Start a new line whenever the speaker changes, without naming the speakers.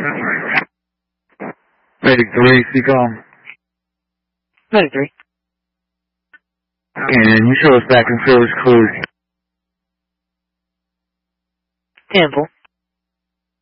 Medic 3, CCOM.
Medic 3.
And you show us back in service code.
Temple.